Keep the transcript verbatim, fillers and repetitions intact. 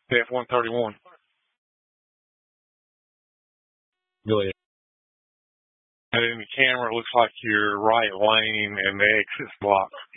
F one thirty-one. Go ahead. And in the camera, it looks like your right lane and the exit's blocked.